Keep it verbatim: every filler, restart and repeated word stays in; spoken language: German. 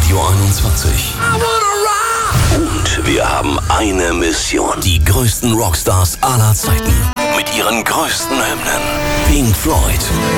Radio einundzwanzig. Und wir haben eine Mission. Die größten Rockstars aller Zeiten. Mit ihren größten Hymnen. Pink Floyd.